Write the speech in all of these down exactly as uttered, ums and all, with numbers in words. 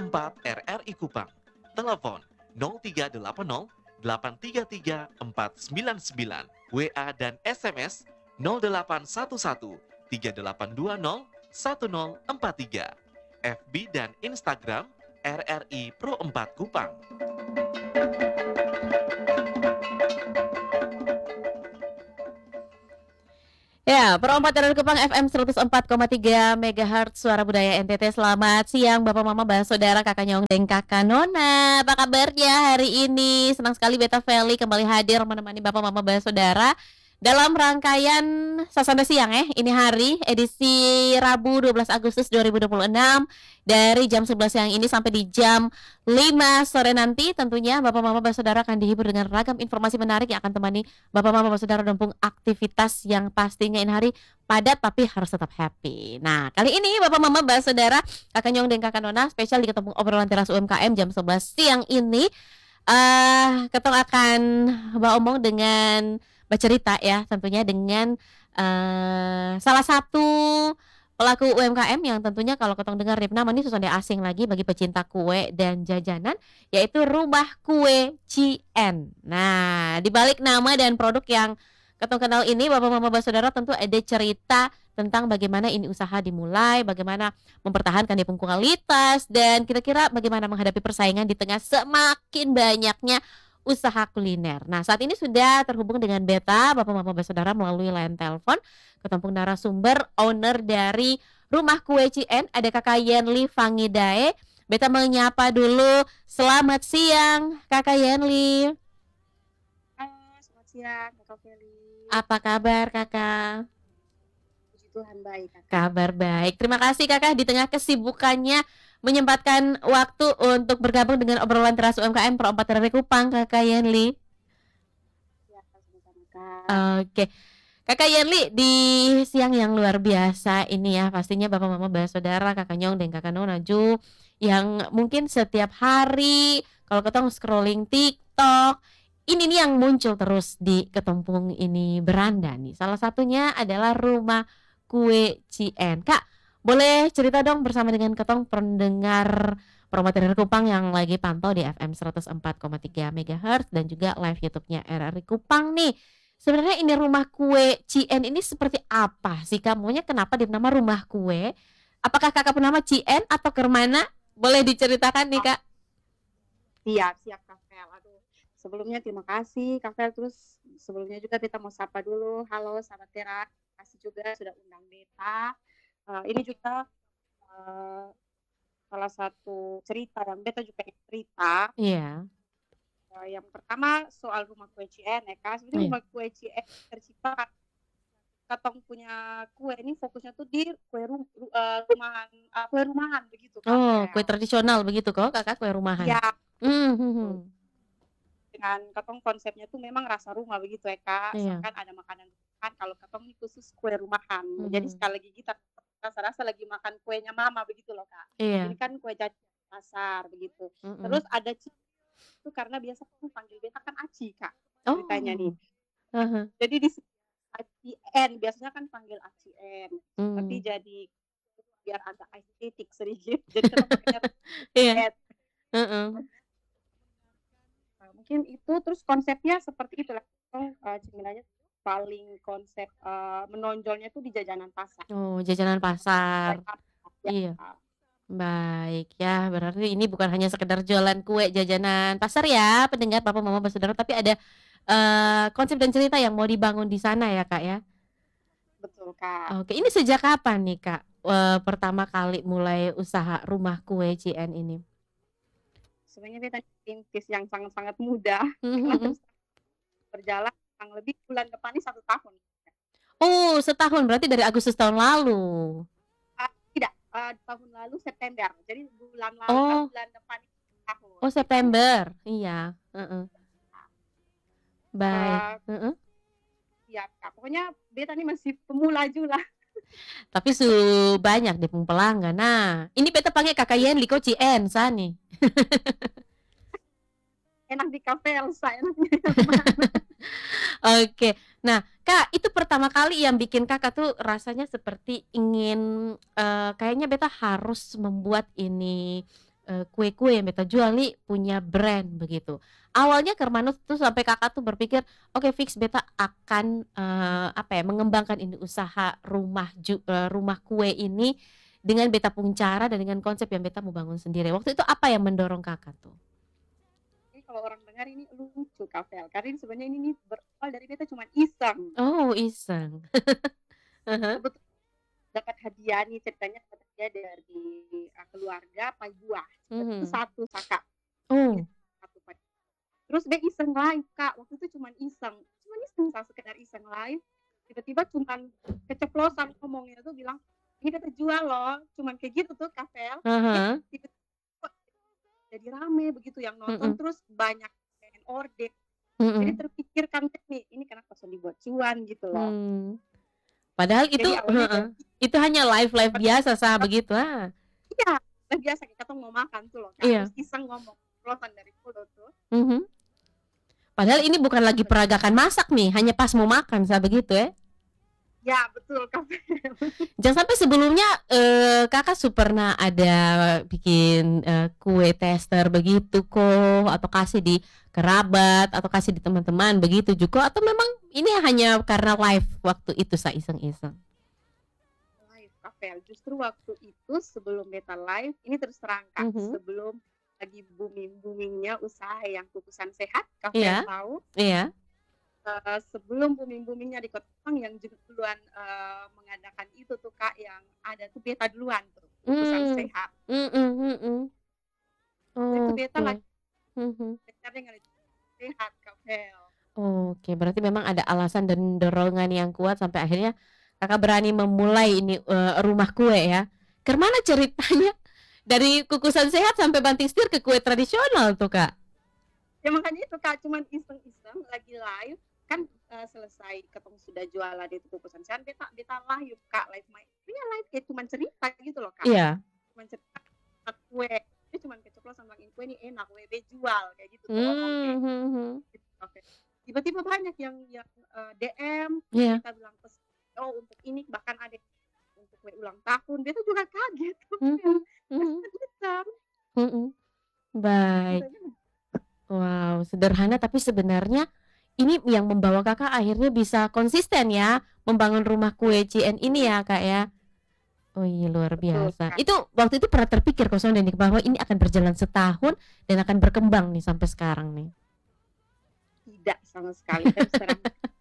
empat R R I Kupang. Telepon nol tiga delapan nol delapan tiga tiga empat sembilan sembilan. W A dan S M S nol delapan satu satu tiga delapan dua nol satu nol empat tiga. F B dan Instagram R R I Pro empat Kupang. Ya, Pro empat R R I Kupang F M seratus empat koma tiga megahertz Suara Budaya N T T. Selamat siang Bapak Mama, Bah Saudara, Kakak Nyong dan Kakak Nona. Apa kabarnya hari ini? Senang sekali Beta Feli kembali hadir menemani Bapak Mama, Bah Saudara dalam rangkaian Sasana Siang eh ini hari edisi Rabu dua belas Agustus dua ribu dua puluh enam dari jam sebelas siang ini sampai di jam lima sore nanti. Tentunya Bapak Mama, Bah Saudara akan dihibur dengan ragam informasi menarik yang akan temani Bapak Mama, Bah Saudara dampung aktivitas yang pastinya ini hari padat tapi harus tetap happy. Nah, kali ini Bapak Mama, Bah Saudara, Kakak Nyong dan Kakak Nona spesial di ketemu obrolan teras U M K M jam sebelas siang ini eh uh, ketong akan bawa omong dengan bercerita ya, tentunya dengan uh, salah satu pelaku U M K M yang tentunya kalau ketong dengar Ripna ini susah asing lagi bagi pecinta kue dan jajanan, yaitu Rumah Kue Cien. Nah, di balik nama dan produk yang ketong kenal ini, Bapak Mama, Bah Saudara, tentu ada cerita tentang bagaimana ini usaha dimulai, bagaimana mempertahankan ipung kualitas, dan kira-kira bagaimana menghadapi persaingan di tengah semakin banyaknya usaha kuliner. Nah, saat ini sudah terhubung dengan Beta, Bapak Mama, Bah Saudara, melalui line telepon ketemu narasumber owner dari Rumah Kue Cien, ada Kakak Yenli Fangidae. Beta menyapa dulu. Selamat siang, Kakak Yenli. Halo, selamat siang, Kakak Feli. Apa kabar, Kakak? Puji Tuhan baik, Kakak. Kabar baik. Terima kasih, Kakak, di tengah kesibukannya menyempatkan waktu untuk bergabung dengan obrolan teras U M K M Pro empat R R I Kupang, Kakak Yenli. Ya, sama-sama, Kak. Oke. Kakak Yenli, di siang yang luar biasa ini ya, pastinya Bapak Mama, Bah Saudara, Kakak Nyong dan Kakak Nona Ju yang mungkin setiap hari kalau ketong scrolling TikTok, ini nih yang muncul terus di ketumpung ini beranda nih. Salah satunya adalah Rumah Kue Cien. Kak, boleh cerita dong bersama dengan ketong pendengar Pro empat R R I Kupang yang lagi pantau di F M seratus empat koma tiga megahertz dan juga live YouTube-nya R R I Kupang nih. Sebenarnya ini Rumah Kue Cien ini seperti apa sih, Kak? Maunya kenapa dinama Rumah Kue? Apakah Kakak bernama Cien atau Kermana? Boleh diceritakan nih, Kak? Siap, siap, Kak Fel. Aduh, sebelumnya terima kasih, Kak Fel. Terus sebelumnya juga kita mau sapa dulu. Halo, sahabat teras. Terima kasih juga sudah undang Beta. Uh, ini juga uh, salah satu cerita yang Beta juga ingin cerita. Iya. Uh, yang pertama soal Rumah Kue Cien ya, Kak. Sebenarnya Iya. Rumah Kue Cien tercipta katong punya kue ini fokusnya tuh di kue rum, uh, rumahan, uh, kue rumahan begitu, Kak. Oh, Fel. kue tradisional begitu kok, Kakak, kue rumahan. Iya. Mm-hmm. Dengan katong konsepnya tuh memang rasa rumah begitu ya, Kak. Iya. Misalkan ada makanan rumahan, kalau katong ini khusus kue rumahan. Mm-hmm. Jadi sekali lagi kita rasa-rasa lagi makan kuenya mama begitu loh, Kak. Iya. Ini kan kue jajan pasar begitu. Mm-hmm. Terus ada Ci itu karena biasa aku panggil Beta kan Aci, Kak. Ceritanya Oh. nih. Uh-huh. Jadi di Acien biasanya kan panggil Acien. Mm. Tapi jadi biar agak estetik sedikit. Jadi kita pakainya Iya. Uh-uh. Nah, mungkin itu terus konsepnya seperti itulah. Uh, cemilannya paling konsep uh, menonjolnya tuh di jajanan pasar. Oh, jajanan pasar. Ya. Iya. Baik ya, berarti ini bukan hanya sekedar jualan kue jajanan pasar ya, pendengar Bapak Mama, Bah Saudara, tapi ada uh, konsep dan cerita yang mau dibangun di sana ya, Kak ya. Betul, Kak. Oke, ini sejak kapan nih, Kak, uh, pertama kali mulai usaha Rumah Kue Cien ini? Sebenarnya Beta rintis yang sangat-sangat mudah. Mm-hmm. Berjalan kurang lebih bulan depan ini satu tahun. Oh, setahun, berarti dari Agustus tahun lalu. Uh, tidak, uh, tahun lalu September. Jadi bulan lalu, Oh. bulan depan ini tahun. Oh, September. Iya. Uh-uh. Baik. Uh, uh-uh. Ya, Kak. Pokoknya Beta ini masih pemula juga. Tapi su banyak deh pelanggan. Nah, ini Beta panggil Kakak Yenli kok Cien sani. Enak di kafe Elsa, enaknya. Oke. Nah, Kak, itu pertama kali yang bikin Kakak tuh rasanya seperti ingin uh, kayaknya Beta harus membuat ini eee, kue-kue yang beta jual nih punya brand begitu. Awalnya Kermanus tuh sampai Kakak tuh berpikir, "Oke fix beta akan, eee, apa ya, mengembangkan ini usaha rumah ju eee, rumah kue ini dengan beta pung cara dan dengan konsep yang beta mau bangun sendiri." Waktu itu apa yang mendorong Kakak tuh? Ini kalau orang dengar ini lucu Kak Fel, karena ini sebenarnya ini nih berawal dari beta cuman iseng. Oh, iseng. Ah hah. Kebetulan dapat hadiah nih, ceritanya dapat hadiah dari, eee, keluarga pai buah, itu Mhm. satu Kakak, ini Oh. satu pai. Terus dia iseng live Kak, waktu itu cuman iseng, cuman iseng Kak, sekedar iseng live, tiba-tiba cuman keceplosan ngomongnya tuh bilang, "Ini beta jual loh," cuman kayak gitu tuh Kak Fel, Ah eh hah. tiba-tiba kok jadi rame begitu yang nonton, Mhm. terus banyak pengen order. Jadi Mhm. terpikirkan nih, ini kenapa so dibuat cuan gitu loh. Mmm. Padahal itu Jadi awalnya heeh, dari itu hanya live-live biasa sah begitu, ah. Iya, live biasa kayak katong mau makan tuh loh Kak, terus Iya. iseng ngomong, keceplosan dari mulut tuh. Mhm. Padahal ini bukan lagi peragakan masak nih, hanya pas mau makan sah begitu ya? Ya betul Kak Fel. Jangan sampai sebelumnya, eee, Kakak su pernah ada bikin, eee, kue tester begitu kah? Atau kasih di kerabat, atau kasih di teman-teman begitu juga, atau memang ini hanya karena live waktu itu sah iseng-iseng? Live Kak Fel, justru waktu itu sebelum beta live, ini terus terang Kak, Mhm. sebelum lagi booming-booming-nya usaha yang kukusan sehat, Kak Fel Iya, tahu? iya. Eee, sebelum booming-booming-nya di kota Jepang yang juga duluan, eee, mengadakan itu tuh Kak, yang ada tuh beta duluan tuh, kukusan Mmm, sehat. mhm mhm. Waktu itu beta lagi Oke. Mhm. sehat Kak Fel. Oke, berarti memang ada alasan dan dorongan yang kuat sampai akhirnya Kakak berani memulai ini, eee, rumah kue ya. Kermana ceritanya dari kukusan sehat sampai banting setir ke kue tradisional tuh, Kak? Ya makanya itu Kak, cuman iseng-iseng lagi live, kan, eee, selesai ketemu sudah jualan itu kukusan sehat, beta beta live Kak, live main iya live kayak cuman cerita gitu loh Kak, Iya. cuman cerita tentang kue, dia cuman keceplosan bilang, "Ini kue nih enak, W B jual," kayak gitu tuh omongnya. Mmm, mhm mhm. Oke. Tiba-tiba banyak yang yang, eee, D M, Iya. beta bilang pes "Oh untuk ini," bahkan ada untuk kue ulang tahun, beta juga kaget Kak Fel, Mhm mhm. iseng-iseng. Mhm, baik. Iseng-iseng. Wow, sederhana tapi sebenarnya ini yang membawa Kakak akhirnya bisa konsisten ya, membangun rumah kue C-N ini ya, Kak, ya? Wih, luar Betul biasa. Kak. Itu waktu itu pernah terpikir kosong dan dik bahwa ini akan berjalan setahun dan akan berkembang nih sampai sekarang nih? Tidak sama sekali, terus terang.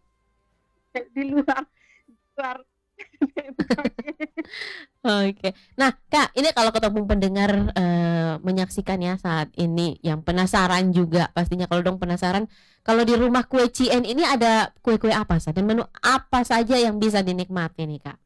Kayak di luar luar B M K G. Oke. Nah, Kak, ini kalau ketemu pendengar, eee, menyaksikan ya saat ini yang penasaran juga pastinya kalau dong penasaran, kalau di rumah kue C-N ini ada kue-kue apa sah dan menu apa saja yang bisa dinikmati nih, Kak?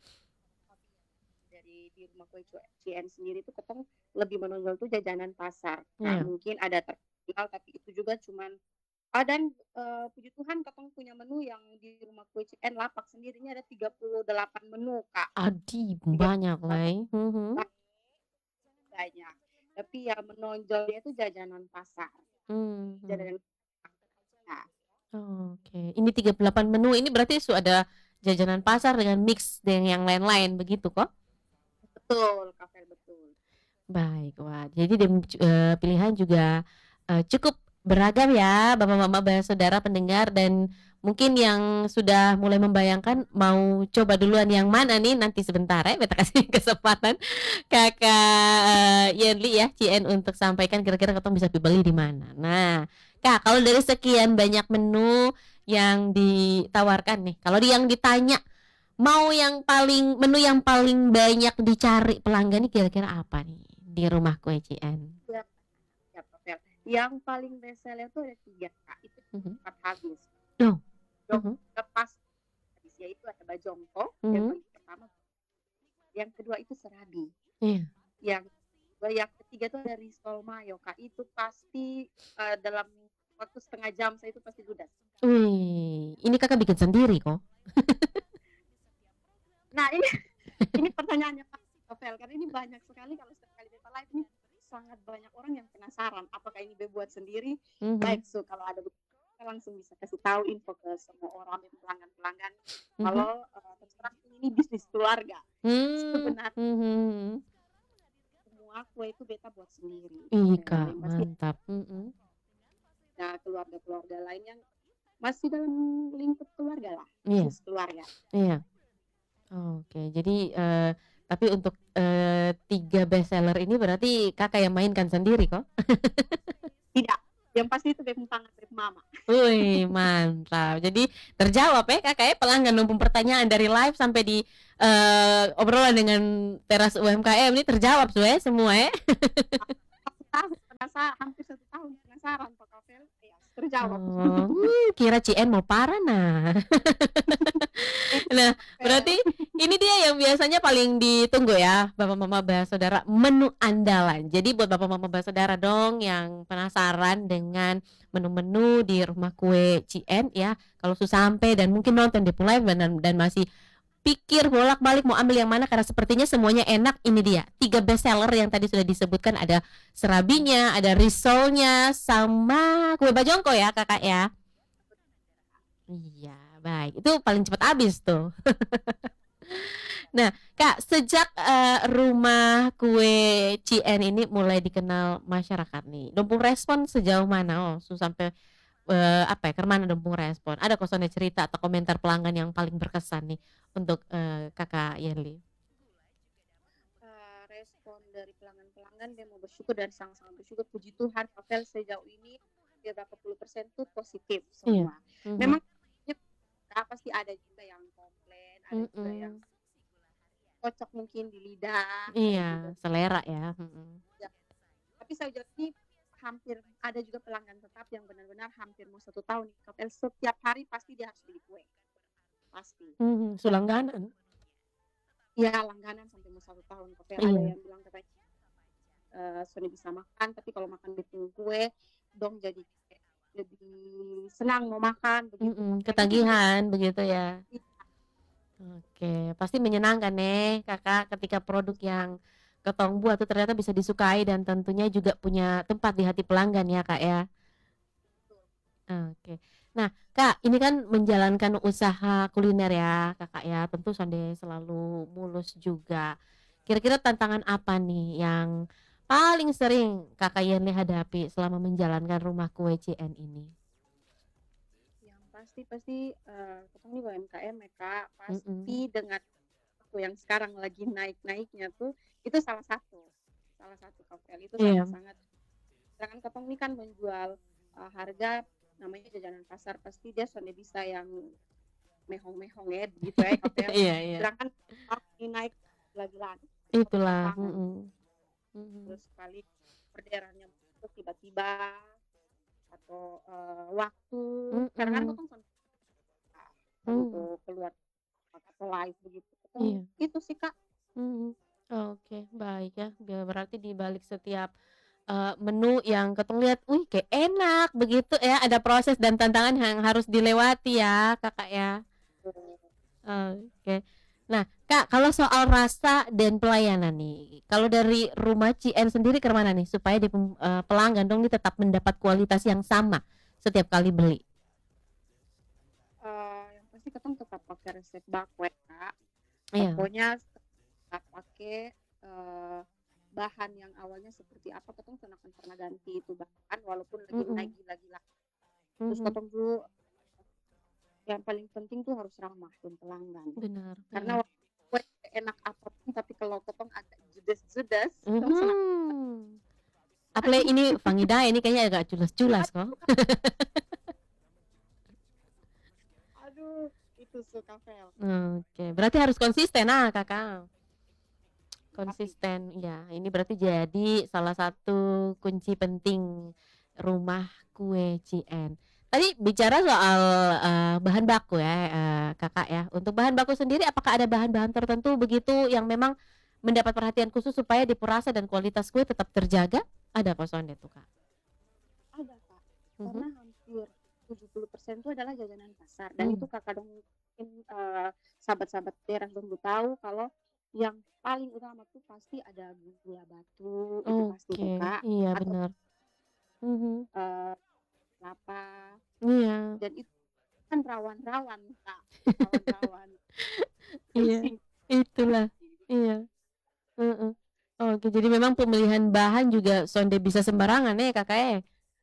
Dari di rumah kue cue C-N sendiri tuh ketong lebih menonjol tuh jajanan pasar, Kak, Iya. mungkin ada terkenal tapi itu juga cuman ah, dan, eee, puji Tuhan katong punya menu yang di rumah kue C-N lapak sendiri ini ada tiga puluh delapan menu Kak. Adi tiga banyak puluh delapan lay, mhm. banyak, tapi yang menonjolnya itu jajanan pasar. Mhm. Jajanan nah. Oke, ini tiga puluh delapan menu ini berarti su ada jajanan pasar dengan mix dengan yang lain-lain begitu kah? Betul Kak Fel, betul. Baik, wah jadi dem cu eee, pilihan juga, eee, cukup beragam ya Bapak, Mama, ba saudara pendengar dan mungkin yang sudah mulai membayangkan mau coba duluan yang mana nih nanti sebentar ya beta kasih kesempatan Kakak, eee, Yenli ya, C-N untuk sampaikan kira-kira katong bisa pi beli di mana. Nah, Kak, kalau dari sekian banyak menu yang ditawarkan nih, kalau di yang ditanya mau yang paling menu yang paling banyak dicari pelanggan nih kira-kira apa nih di rumah kue C-N? Siap siap Kak Fel, yang paling best seller tuh ada tiga Kak, itu Mhm. cepat habis. Oh, Jong mhm. lepas habis yaitu ada bajongko yang Mhm. paling pertama. Yang kedua itu serabi. Iya. Yang kedua yang ketiga tuh ada risol mayo Kak, itu pasti, eee, dalam waktu setengah jam saya itu pasti ludas. Wih, ini Kakak bikin sendiri kah? Nah ini ini pertanyaannya Kak Kak Fel, karena ini banyak sekali kalau setiap kali beta live nih, sangat banyak orang yang penasaran apakah ini be buat sendiri, Mhm. baik so kalau ada kita langsung bisa kasih tahu info ke semua orang dan pelanggan-pelanggan Mhm. kalau, eee, terus terang ini bisnis keluarga. Mmm, Sebenar mhm mhm. semua semua kue itu beta buat sendiri, Ih, Kak Fel. Kak, Yang pasti mantap. Mm-mm. ada keluarga-keluarga lain yang masih dalam lingkup keluarga lah, Iya, bisnis keluarga. iya. Oke, jadi eh, tapi untuk eh, tiga best seller ini berarti kakak yang mainkan sendiri kok? Tidak, yang pasti itu beta tangan dari mama. Wih, mantap. Jadi terjawab ya kakak ya, pelanggan numpung pertanyaan dari live sampai di eh, obrolan dengan teras U M K M ini terjawab tuh ya semua ya. Satu tahun penasaran, hampir satu tahun penasaran Pak Kak Fel. Ya, terjawab. Oh, hmm, kira C N mau parah nah. Nah, berarti ini dia yang biasanya paling ditunggu ya, Bapak Mama Saudara, menu andalan. Jadi buat Bapak Mama Saudara dong yang penasaran dengan menu-menu di rumah kue C N ya, kalau sudah sampai dan mungkin nonton di live dan, dan masih pikir bolak-balik mau ambil yang mana karena sepertinya semuanya enak, ini dia tiga best seller yang tadi sudah disebutkan, ada serabinya, ada risolnya, sama kue bajongko ya kakak ya. Iya, baik. Itu paling cepat habis tuh. Nah, Kak, sejak eh, rumah kue C N ini mulai dikenal masyarakat nih, Dompung respon sejauh mana? Oh, su sampai eh, apa ya? Kemana Dompung respon? Ada kosonnya cerita atau komentar pelanggan yang paling berkesan nih untuk eh, Kakak Yerli? Eh, respon dari pelanggan-pelanggan dia mau bersyukur dan sangat-sangat bersyukur, puji Tuhan Kak Fel sejauh ini berapa puluh persen tuh positif Iya. semua. Mhm. Memang ya, pasti ada juga yang komplain, ada juga Mm-mm. yang cocok mungkin di lidah. Iya, gitu. selera ya. Mm-mm. Ya. Tapi sejauh ini hampir ada juga pelanggan tetap yang benar-benar hampir mau satu tahun Kak Fel, setiap hari pasti dia harus beli kue, pasti. Mhm, Sulangganan. Ya langganan sampai mau satu tahun Kak Fel. Ada Iya. yang bilang katanya uh, Sony bisa makan, tapi kalau makan itu kue dong jadi kayak lebih senang mau makan begitu. Mm-mm, Kak Fel. Itu juga ketagihan begitu ya. iya, Oke, pasti menyenangkan nih kakak ketika produk yang ketong buat tuh ternyata bisa disukai dan tentunya juga punya tempat di hati pelanggan ya kak ya. betul. Oke, nah kak ini kan menjalankan usaha kuliner ya kakak ya, tentu sonde selalu mulus juga. Kira-kira tantangan apa nih yang paling sering kakak Yenli hadapi selama menjalankan rumah kue C N ini? Yang pasti pasti uh, ketemu U M K M ya Kak, Mm-mm. pasti dengan aku yang sekarang lagi naik-naiknya tuh itu salah satu salah satu Kak Fel, itu Iya. sangat-sangat. Sedangkan ketong ini kan menjual uh, harga namanya jajanan pasar, pasti dia sudah bisa yang mehong-mehong ya gitu ya Kak Fel. Iya iya. Sedangkan aku ini naik gila-gilaan. Itulah. Lapangan. Mm-mm. Mm-mm. Terus sekali orderannya masuk tiba-tiba atau uh, waktu karena kan Mm-mm. ketong sampai Mm. untuk keluar atau live begitu. Ketong Iya. itu sih Kak. Mhm. Oke, baik ya. Biar berarti di balik setiap eh, menu yang ketong lihat, wih kayak enak begitu ya. Ada proses dan tantangan yang harus dilewati ya, kakak ya. Oke. Nah, Kak, kalau soal rasa dan pelayanan nih, kalau dari rumah C N sendiri ke mana nih supaya di pem- eh, pelanggan dong nih tetap mendapat kualitas yang sama setiap kali beli? Uh, yang pasti ketong tetap pakai resep bakwe Kak. Iya. Pokoknya tetap pakai uh, bahan yang awalnya seperti apa, ketong tidak akan pernah ganti itu bahan walaupun lagi Mm-mm. naik gila-gila. Terus Mhm. ketong dulu yang paling penting tuh harus ramah dengan pelanggan. Benar. Karena Iya. kue enak apapun tapi kalau ketong agak judes-judes, ketong senang. Mhm. Apalagi ini Fangida ini kayaknya agak culas-culas kok. Aduh, itu suka Fel. Oke, berarti harus konsisten ah kakak. Konsisten, ya. Ini berarti jadi salah satu kunci penting rumah kue C N. Tadi bicara soal eh, bahan baku ya eh, kakak ya. Untuk bahan baku sendiri, apakah ada bahan-bahan tertentu begitu yang memang mendapat perhatian khusus supaya dipurasa dan kualitas kue tetap terjaga? Ada kosonnya tuh kak. Ada Kak, Mhm. karena hampir tujuh puluh persen itu adalah jajanan pasar. Dan Hmm. itu kakak dong mungkin eh, sahabat-sahabat teras dong tahu kalau yang paling utama tuh pasti ada gula batu, itu pasti tuh Oke, Kak. iya Atau benar. Mhm. eh, kelapa. Iya. Dan itu kan rawan-rawan Kak, rawan-rawan. Iya, Pusing. itulah. Iya. Heeh. Oke, Oke, jadi memang pemilihan bahan juga sonde bisa sembarangan ya Kakak ya?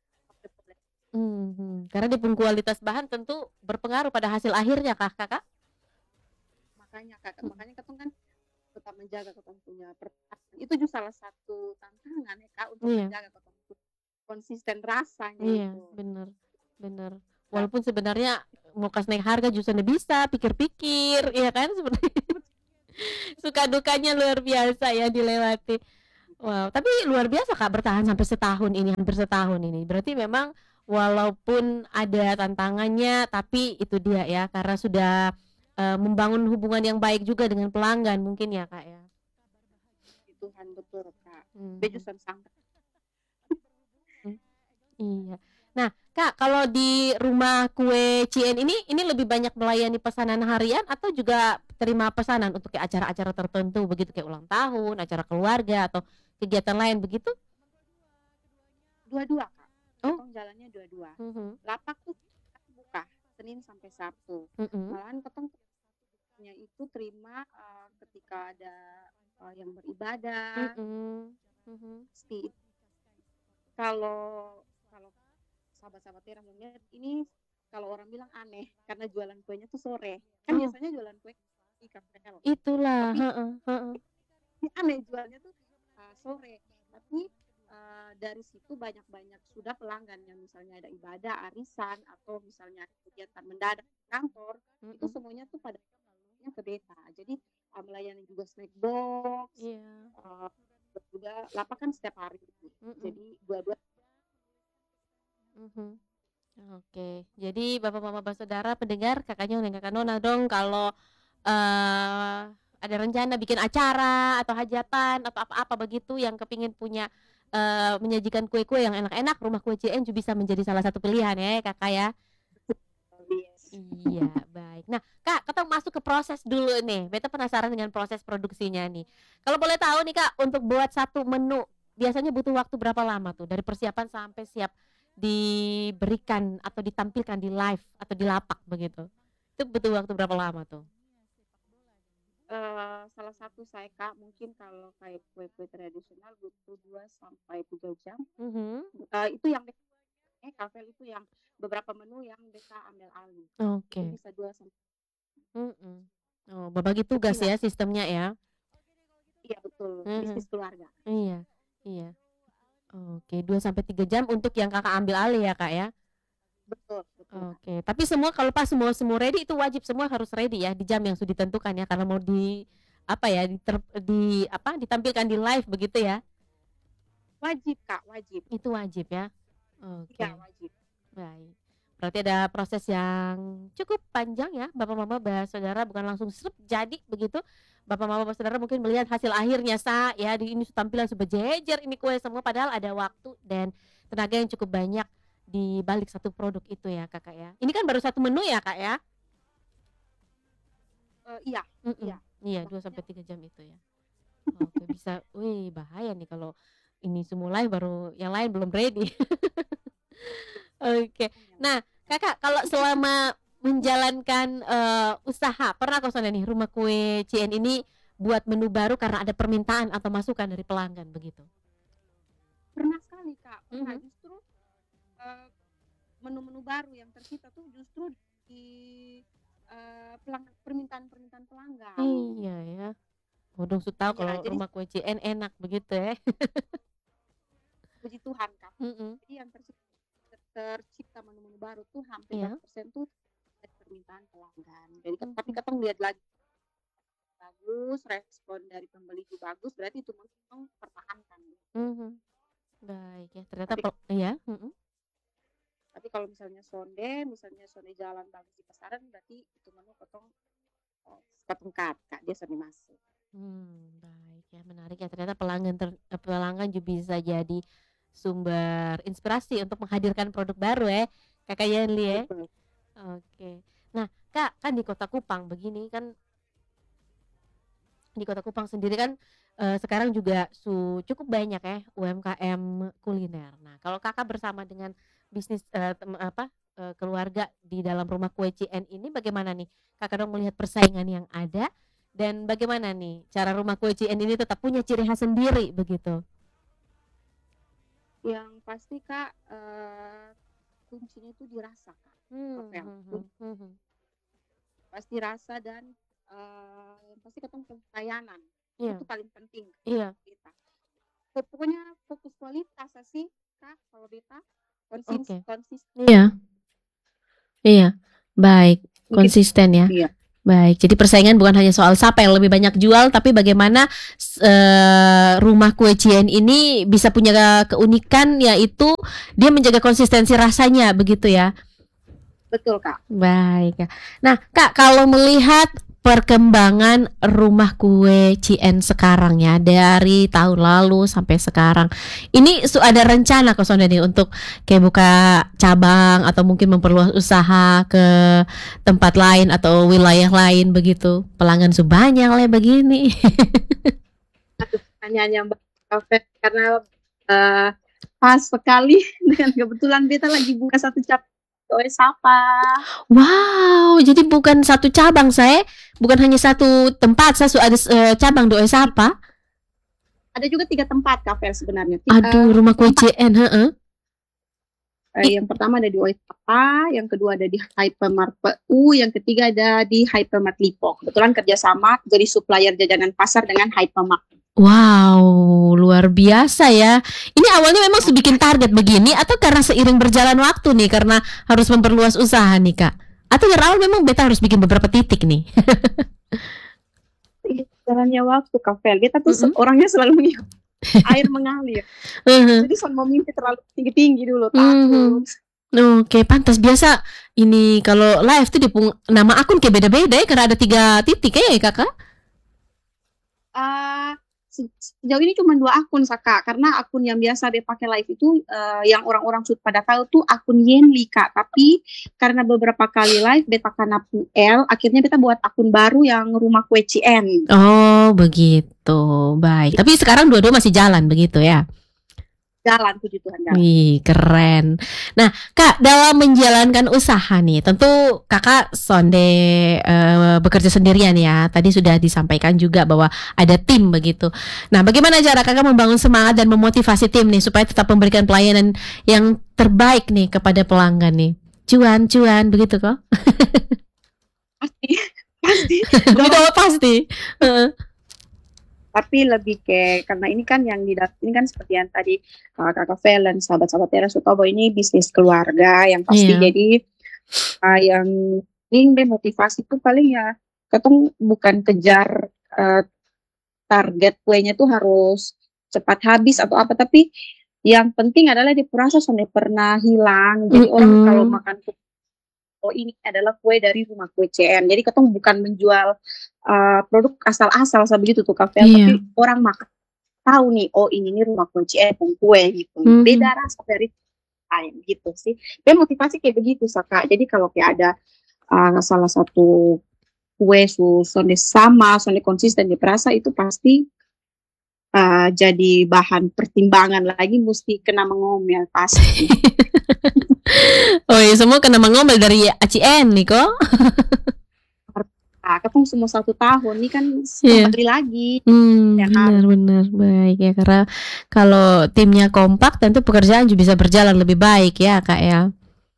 Mhm, karena di pun kualitas bahan tentu berpengaruh pada hasil akhirnya kah Kakak? Makanya Kak, Mhm. makanya katong kan tetap menjaga katong punya pertahanan. Itu juga salah satu tantangan ya Kak untuk Iya. menjaga katong punya konsisten rasanya Iya, itu. bener bener. Nah, Walaupun sebenarnya mau kas naik harga justru ndak bisa, pikir-pikir, iya kan seperti suka dukanya luar biasa ya dilewati. Wow, tapi luar biasa Kak bertahan sampai setahun ini, hampir setahun ini. Berarti memang walaupun ada tantangannya, tapi itu dia ya, karena sudah, eee, membangun hubungan yang baik juga dengan pelanggan mungkin ya, Kak, ya? Puji Tuhan, betul Kak. Mhm. Bejusan sangka. Mmm, iya. Nah, Kak, kalau di rumah kue Cien ini, ini lebih banyak melayani pesanan harian atau juga terima pesanan untuk kayak acara-acara tertentu begitu, kayak ulang tahun, acara keluarga, atau kegiatan lain begitu? Dua-dua Kak, Oh. katong jalannya dua-dua. Mhm. Lapak tuh buka Senin sampai Sabtu. Mhm. Malahan katong nya itu terima, eee, ketika ada, eee, yang beribadah. Mhm, mhm. Pasti. Kalau kalau sahabat-sahabat Tera mau lihat, ini kalau orang bilang aneh karena jualan kuenya tuh sore. Kan Oh. biasanya jualan kue di K P L. Itulah, Tapi heeh heeh. ini aneh jualnya tuh, eee, sore. Tapi, eee, dari situ banyak-banyak sudah pelanggan yang misalnya ada ibadah, arisan, atau misalnya ada kegiatan mendadak di kantor, itu Mhm. semuanya tuh pada ke beta. Jadi, eee, melayani juga snack box, Iya. eee, terus juga lapak kan setiap hari gitu. Mhm. Jadi dua-dua Mhm. Oke, jadi Bapak, Mama, bersaudara, pendengar, Kakaknya dan Kakak Nona dong kalau, eee, ada rencana bikin acara atau hajatan atau apa-apa begitu yang kepingin punya, eee, menyajikan kue-kue yang enak-enak, rumah kue Cien ju bisa menjadi salah satu pilihan ya, Kakak, ya? Yes. Iya, baik. Nah, Kak, katong masuk ke proses dulu nih, beta penasaran dengan proses produksinya nih. Kalau boleh tahu nih, Kak, untuk buat satu menu, biasanya butuh waktu berapa lama tuh dari persiapan sampai siap diberikan atau ditampilkan di live atau di lapak begitu? Itu butuh waktu berapa lama tuh? Eee, salah satu saya Kak, mungkin kalau kayak kue-kue tradisional butuh dua sampai tiga jam. Mhm. Eee, itu yang eh, K P L itu yang beberapa menu yang beta ambil alih. Itu Oke. bisa dua sam Mhm. Oh, berbagi tugas Kecilan. ya sistemnya ya? Iya betul, Mhm. bisnis keluarga. Iya iya. Oke, dua sampai tiga jam untuk yang Kakak ambil alih ya, Kak, ya? Betul betul Kak. Oke, tapi semua kalau pas semua semua ready itu wajib semua harus ready ya di jam yang sudah ditentukan ya karena mau di apa ya, diter di apa, ditampilkan di live begitu ya? Wajib Kak, wajib. Itu wajib ya? Iya, Oke, wajib. baik. Berarti ada proses yang cukup panjang ya, Bapak, Mama, bersaudara, bukan langsung sreg jadi begitu. Bapak, Mama, bersaudara mungkin melihat hasil akhirnya sa ya di ini tampilan su bejejer ini kue semua padahal ada waktu dan tenaga yang cukup banyak di balik satu produk itu ya, Kakak, ya. Ini kan baru satu menu ya, Kak, ya? Eee, iya iya. Mhm, iya dua Bahannya sampai tiga jam itu ya. Oke, bisa wih bahaya nih kalau ini su mulai baru yang lain belum ready. Oke. Nah, Kakak, kalau selama menjalankan, eee, usaha, pernah kosonde nih rumah kue Cien ini buat menu baru karena ada permintaan atau masukan dari pelanggan begitu? Pernah sekali Kak, pernah. Mhm. Justru, eee, menu-menu baru yang tercipta tuh justru di, eee, pelang permintaan-permintaan pelanggan. Iya ya. Oh dong su tahu Iya, kalau jadi rumah kue Cien enak begitu ya? Puji Tuhan Kak. Mhm. Jadi yang tercip ter tercipta menu-menu baru tuh hampir Iya. berapa persen tuh dari permintaan pelanggan. Jadi kan tapi Mhm. katong lihat lagi bagus, respon dari pembeli juga bagus, berarti itu menu katong pertahankan gitu. Mhm. Baik ya, ternyata Tapi pe iya, mhm. tapi kalau misalnya sonde, misalnya sonde jalan bagus di pasaran, berarti itu menu katong, eee, katong cut Kak, dia semi masuk. Mmm, baik ya, menarik ya ternyata pelanggan ter eee, pelanggan ju bisa jadi sumber inspirasi untuk menghadirkan produk baru ya, Kakak Yenli ya? Betul. Oke. Nah, Kak, kan di Kota Kupang begini kan di Kota Kupang sendiri kan, eee, sekarang juga su cukup banyak ya U M K M kuliner. Nah, kalau Kakak bersama dengan bisnis, eee, tem apa, eee, keluarga di dalam rumah kue Cien ini bagaimana nih? Kakak dong melihat persaingan yang ada Dan bagaimana nih cara rumah kue C N ini tetap punya ciri khas sendiri begitu? Yang pasti Kak, eee, kuncinya itu dirasa Kak, Mmm, Novel. mhm mhm. Pasti rasa dan, eee, yang pasti katong pelayanan, itu Iya paling penting iya. kita. Pokoknya fokus kualitas sa sih Kak, kalau beta, konsis Oke. konsis Iya. Iya, baik, mungkin konsisten ya. iya. Baik, jadi persaingan bukan hanya soal siapa yang lebih banyak jual, tapi bagaimana s eee, rumah kue Cien ini bisa punya keunikan, yaitu dia menjaga konsistensi rasanya, begitu ya? Betul Kak. Baik ya. Nah Kak, kalau melihat perkembangan rumah kue Cien sekarang ya, dari tahun lalu sampai sekarang, ini su ada rencana Kak Sonde nih untuk kayak buka cabang atau mungkin memperluas usaha ke tempat lain atau wilayah lain begitu? Pelanggan su banyak le begini. Aduh, pertanyaan yang bagus Kak, karena, eee, pas sekali dengan kebetulan beta lagi buka satu cabang Doe Sapa. Wow, jadi bukan satu cabang sae, bukan hanya satu tempat, sa su ada s eee, cabang Doe Sapa? Ada juga tiga tempat Kak Fel sebenarnya, ti Aduh, eee, rumah kue empat. Cien, heeh. I Eee, yang pertama ada di Doe Sapa, yang kedua ada di Hypermart P U, yang ketiga ada di Hypermart Lipo. Kebetulan kerjasama jadi supplier jajanan pasar dengan Hypermart. Wow, luar biasa ya. Ini awalnya memang su bikin target begini atau karena seiring berjalan waktu nih, karena harus memperluas usaha nih Kak? Atau dari awal memang beta harus bikin beberapa titik nih? Iya, jalannya waktu Kak Fel, beta tuh se Mhm. orangnya selalu mengikut air mengalir. Mhm. Jadi son mau mimpi terlalu tinggi-tinggi dulu, Mhm. takut. Oke, pantas. Biasa ini kalau live tuh dipung nama akun kayak beda-beda ya, karena ada tiga titik ya Kakak? Eee, se sejauh ini cuman dua akun sa Kak, karena akun yang biasa be pake live itu, eee, yang orang-orang su pada tahu tuh akun Yenli Kak, tapi karena beberapa kali live beta kana P L, akhirnya beta buat akun baru yang rumah kue Cien. Oh, begitu, baik. Tapi sekarang dua-dua masih jalan begitu ya? Jalan, puji Tuhan jalan. Wih, keren. Nah Kak, dalam menjalankan usaha nih, tentu Kakak sonde, eee, bekerja sendirian ya, tadi sudah disampaikan juga bahwa ada tim begitu. Nah, bagaimana cara Kakak membangun semangat dan memotivasi tim nih, supaya tetap memberikan pelayanan yang terbaik nih kepada pelanggan nih? Cuan cuan, begitu kah? Pasti pasti Begitu dong. oh pasti, heeh. Tapi lebih ke karena ini kan yang didap ini kan seperti yang tadi, eee, Kakak Fel dan sahabat-sahabat Tera su tahu bahwa ini bisnis keluarga yang pasti Iya. jadi, eee, yang paling demotivasi tuh paling ya katong bukan kejar, eee, target kuenya tuh harus cepat habis atau apa, tapi yang penting adalah dia pu rasa sonde pernah hilang. Jadi orang kalau Mhm. makan tuh, oh ini adalah kue dari rumah kue Cien. Jadi katong bukan menjual, eee, produk asal-asal sa begitu tuh Kak Fel, Iya. tapi orang makan tahu nih, oh ini nih rumah kue Cien pung kue gitu. Mhm. Beda rasa dari lain gitu sih. Demotivasi kayak begitu sa Kak. Jadi kalau kayak ada, eee, salah satu kue su sonde sama, sonde konsisten dia pe rasa itu pasti, eee, jadi bahan pertimbangan lagi musti kena mengomel pasti. Oh ya, semua kena mengomel dari Cien nih ko? Ah, katong su mau satu tahun, ini kan Iya. kembali lagi. Mmm, Yang benar harus benar, baik ya, karena kalau timnya kompak tentu pekerjaan juga bisa berjalan lebih baik ya Kak ya?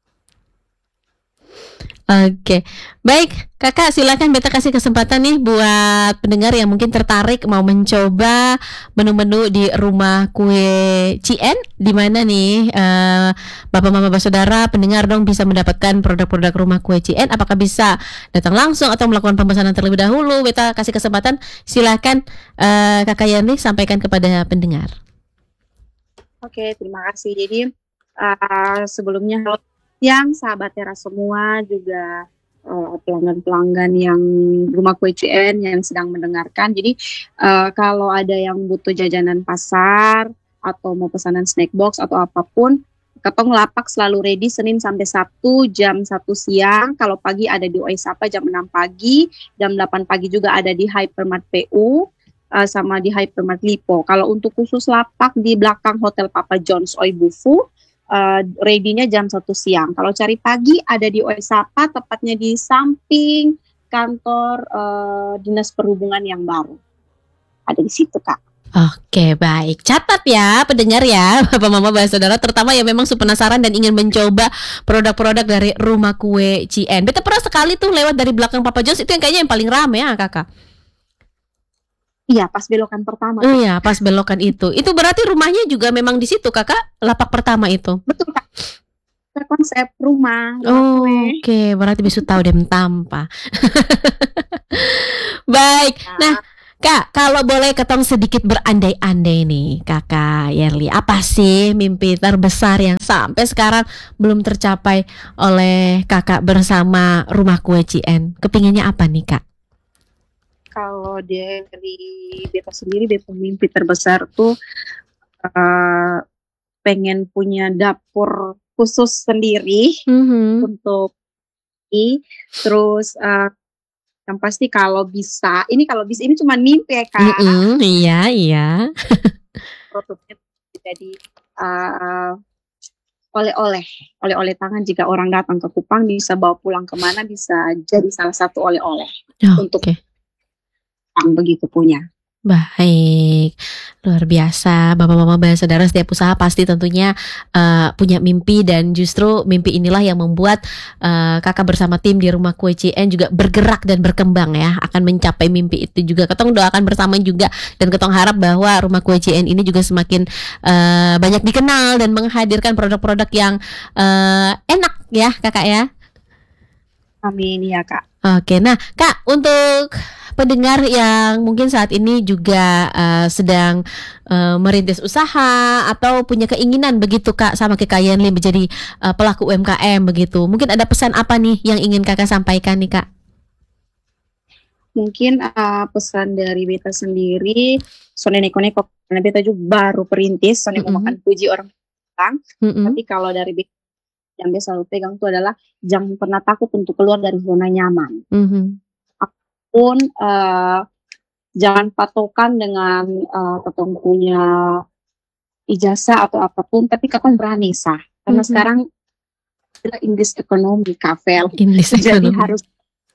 Oke, baik Kakak silakan beta kasih kesempatan nih buat pendengar yang mungkin tertarik mau mencoba menu-menu di rumah kue Cien, di mana nih, eee, Bapak Mama Basudara, pendengar dong bisa mendapatkan produk-produk rumah kue Cien, apakah bisa datang langsung atau melakukan pemesanan terlebih dahulu? Beta kasih kesempatan, silakan, eee, Kakak Yani sampaikan kepada pendengar. Oke, terima kasih. Jadi, eee, sebelumnya halo siang sahabat Tera semua, juga, eee, pelanggan-pelanggan yang rumah kue Cien yang sedang mendengarkan. Jadi, eee, kalau ada yang butuh jajanan pasar atau mau pesanan snack box atau apapun, katong lapak selalu ready Senin sampai Sabtu jam satu siang, kalau pagi ada di Doe Sapa jam enam pagi, jam delapan pagi juga ada di Hypermart P U, eee, sama di Hypermart Lipo. Kalau untuk khusus lapak di belakang Hotel Papa John's Oi Bufu, eee, ready-nya jam satu siang. Kalau cari pagi ada di Oe Sapa, tepatnya di samping kantor eh, Dinas Perhubungan yang baru. Ada di situ, Kak. Oke, baik. Catat ya pendengar ya, Bapak Mama Bapak Saudara, terutama yang memang super penasaran dan ingin mencoba produk-produk dari Rumah Kue Cien. Beta pernah sekali tuh lewat dari belakang Papa Jos, itu yang kayaknya yang paling rame ya, Kakak. Iya, pas belokan pertama. Oh iya, pas belokan itu. Itu berarti rumahnya juga memang di situ, Kakak? Lapak pertama itu. Betul, Kak. Konsep rumah. rumah Oh, kue. oke, berarti bisa tahu dem tampa. Baik. Nah, Kak, kalau boleh ketong sedikit berandai-andai nih, Kakak Yerli, apa sih mimpi terbesar yang sampai sekarang belum tercapai oleh Kakak bersama Rumah Kue Cien? Kepinginnya apa nih, Kak? Kalau dari beta sendiri, beta mimpi terbesar tuh uh, pengen punya dapur khusus sendiri Mm-hmm. untuk ini. Terus uh, yang pasti kalau bisa, ini kalau bisa, ini cuma mimpi ya, Kak. Mm-mm, iya, iya. Produknya jadi uh, oleh-oleh, oleh-oleh tangan jika orang datang ke Kupang bisa bawa pulang kemana, bisa jadi salah satu oleh-oleh Oh, untuk oke. Kupang begitu punya. Baik, luar biasa. Bapak-bapak dan saudara, setiap usaha pasti tentunya uh, punya mimpi, dan justru mimpi inilah yang membuat uh, Kakak bersama tim di Rumah Kue Cien juga bergerak dan berkembang ya, akan mencapai mimpi itu juga. Ketong doakan bersama juga, dan ketong harap bahwa Rumah Kue Cien ini juga semakin uh, banyak dikenal dan menghadirkan produk-produk yang uh, enak ya, Kakak ya. Amin ya, Kak. Oke, nah Kak, untuk pendengar yang mungkin saat ini juga uh, sedang uh, merintis usaha atau punya keinginan begitu, Kak, sama kayak Kak Yenli menjadi uh, pelaku U M K M begitu, mungkin ada pesan apa nih yang ingin Kakak sampaikan nih, Kak? Mungkin uh, pesan dari beta sendiri, soalnya neko-neko karena beta juga baru perintis, soalnya Mm-mm. mau makan puji orang bilang. Mm-mm. Tapi kalau dari beta yang biasa selalu pegang itu adalah jangan pernah takut untuk keluar dari zona nyaman. Mhm. Pun uh, jangan patokan dengan uh, ketong punya ijazah atau apapun, tapi ketong berani sah. Karena Mhm. sekarang kita English ekonomi, Kafel. English Jadi ekonomi. harus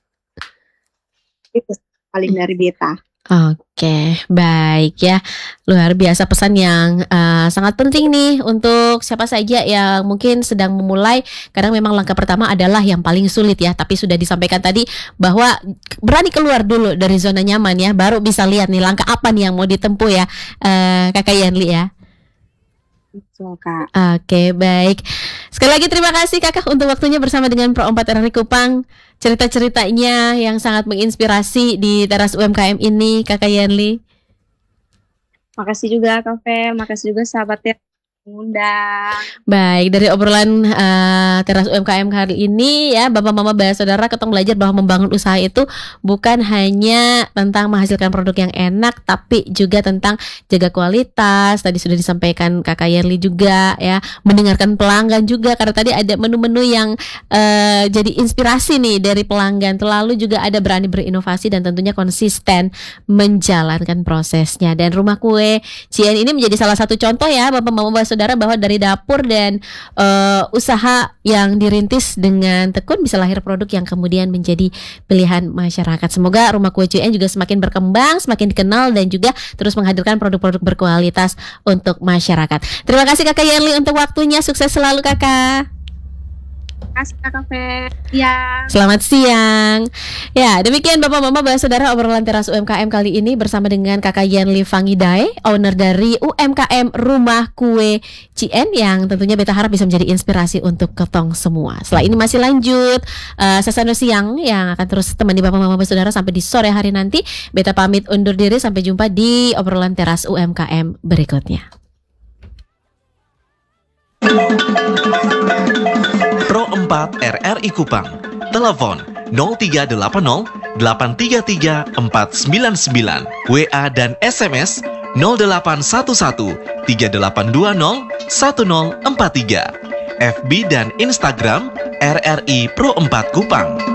itu paling dari beta. Oke, baik ya. Luar biasa pesan yang uh, sangat penting nih untuk siapa saja yang mungkin sedang memulai. Kadang memang langkah pertama adalah yang paling sulit ya, tapi sudah disampaikan tadi bahwa berani keluar dulu dari zona nyaman ya, baru bisa lihat nih langkah apa nih yang mau ditempuh ya, uh, Kakak Yenli ya. Betul, Kak. Oke, baik. Sekali lagi terima kasih Kakak untuk waktunya bersama dengan Pro empat R R I Kupang. Cerita-ceritanya yang sangat menginspirasi di teras U M K M ini, Kakak Yenli. Makasih juga Kafel, makasih juga sahabatnya mengundang. Baik, dari obrolan uh, teras U M K M kali ini ya, Bapak Mama Bapak Saudara, ketong belajar bahwa membangun usaha itu bukan hanya tentang menghasilkan produk yang enak, tapi juga tentang jaga kualitas. Tadi sudah disampaikan Kakak Yerli juga ya, mendengarkan pelanggan juga, karena tadi ada menu-menu yang uh, jadi inspirasi nih dari pelanggan. Lalu juga ada berani berinovasi dan tentunya konsisten menjalankan prosesnya. Dan Rumah Kue Cien ini menjadi salah satu contoh ya, Bapak Mama Bapak Saudara, bahwa dari dapur dan uh, usaha yang dirintis dengan tekun bisa lahir produk yang kemudian menjadi pilihan masyarakat. Semoga Rumah Kue Cien juga semakin berkembang, semakin dikenal, dan juga terus menghadirkan produk-produk berkualitas untuk masyarakat. Terima kasih Kakak Yerli untuk waktunya, sukses selalu Kakak. Terima kasih Kak Kafel. Ya. Selamat siang. Ya, demikian Bapak Mama Bapak Saudara obrolan teras U M K M kali ini bersama dengan Kakak Yenli Fangidae, owner dari U M K M Rumah Kue Cien, yang tentunya beta harap bisa menjadi inspirasi untuk ketong semua. Setelah ini masih lanjut uh, Sesano Siang yang akan terus temani Bapak Mama Bapak Saudara sampai di sore hari nanti. Beta pamit undur diri, sampai jumpa di obrolan teras U M K M berikutnya. Pro empat R R I Kupang. Telepon nol tiga delapan nol delapan tiga tiga empat sembilan sembilan. W A dan S M S nol delapan satu satu tiga delapan dua nol satu nol empat tiga. F B dan Instagram R R I Pro empat Kupang.